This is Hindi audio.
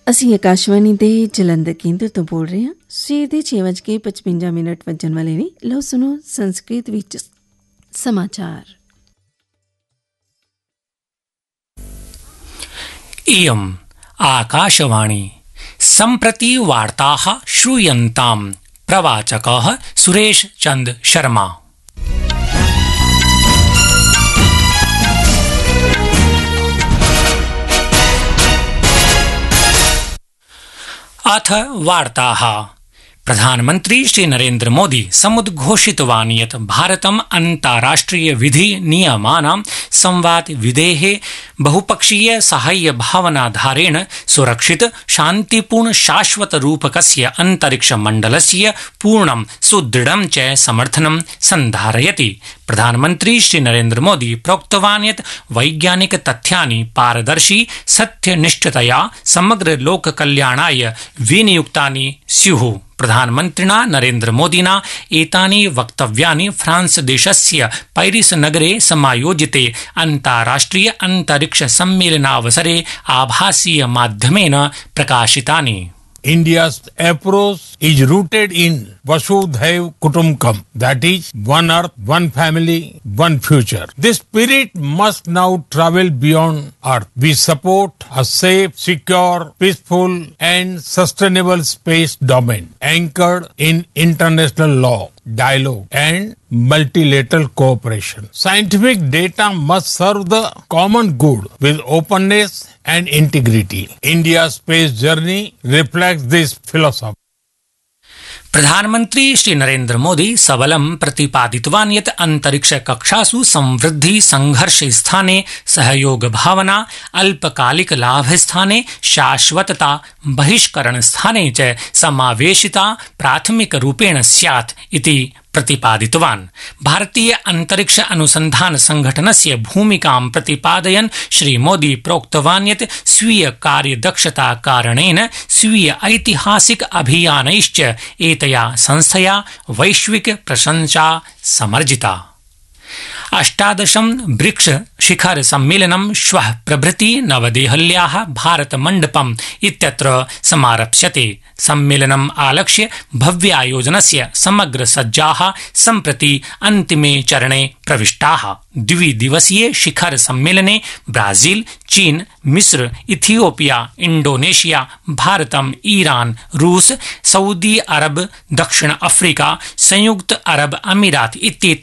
ਅਸੀਂ ਆਕਾਸ਼ਵਾਣੀ ਦੇ ਜਲੰਧਰ ਕੇਂਦਰ ਤੋਂ ਬੋਲ ਰਹੇ ਹਾਂ। ਸਵੇਰ ਦੇ 6:55 ਵੱਜਣ ਵਾਲੇ ਨੇ। ਲਓ ਸੁਣੋ ਸੰਸਕ੍ਰਿਤ ਵਿੱਚ समाचार। इयम् आकाशवाणी सम्प्रति वार्ताः श्रूयन्ताम्। प्रवाचकः सुरेश चंद शर्मा। अथ वार्ताः। प्रधानमंत्री श्री नरेंद्र मोदी समुद्घोषितवान् यत् भारतम् अन्ताराष्ट्रिय विधि नियमानां संवाद विधेः बहुपक्षीय साहाय्य भावनाधारेण सुरक्षित शान्तिपूर्ण शाश्वत रूपकस्य अंतरिक्ष मण्डलस्य पूर्णं सुदृढं च समर्थनं सन्धारयति। प्रधानमंत्री श्री नरेंद्र मोदी प्रोक्तवान् यत् वैज्ञानिक तथ्यानि पारदर्शी सत्यनिष्ठतया समग्र लोक कल्याणाय विनियुक्तानि स्युः। प्रधानमन्त्रिणा नरेंद्र मोदिना एतानि वक्तव्यानि फ्रांस देशस्य पैरिस नगरे समायोजिते अन्ताराष्ट्रिय अंतरिक्ष सम्मेलनावसरे आभासीय माध्यमेन प्रकाशितानि। India's approach is rooted in Vasudhaiv Kutumbakam, that is, one earth, one family, one future. This spirit must now travel beyond earth. We support a safe, secure, peaceful and sustainable space domain anchored in international law, dialogue and multilateral cooperation. Scientific data must serve the common good with openness and integrity. India's space journey reflects this philosophy. प्रधानमंत्री श्री नरेंद्र मोदी सबलं प्रतिपादितवान् यत् अंतरिक्ष कक्षासु संवृद्धि संघर्ष स्थाने सहयोग भावना, अल्पकालिक लाभ स्थाने शाश्वतता, बहिष्करण स्थाने च समावेशिता प्राथमिक रूपेण स्यात् इति प्रतिपादितवान्। भारतीय अंतरिक्ष अनुसंधान संघटनस्य भूमिकां प्रतिपादयन् श्री मोदी प्रोक्तवान् यत् स्वीय कार्यदक्षता कारणेन स्वीय ऐतिहासिक अभियानैश्च एतया संस्थया वैश्विक प्रशंसा समर्जिता। 18 ब्रिक्स शिखर सम्मेलनं श्वः प्रभृति नवदेहल्याः भारत मण्डपम् इत्यत्र समारप्स्यते। सम्मेलनम् आलक्ष्य भव्यायोजनस्य समग्र सज्जाः सम्प्रति अन्तिमे चरणे प्रविष्टाः। द्विदिवसीय शिखर सम्मेलने ब्राजील, चीन, मिस्र, इथियोपिया, इंडोनेशिया, भारतम्, ईरान, रूस, सऊदी अरब, दक्षिण अफ्रीका, संयुक्त अरब अमीरात इत्येते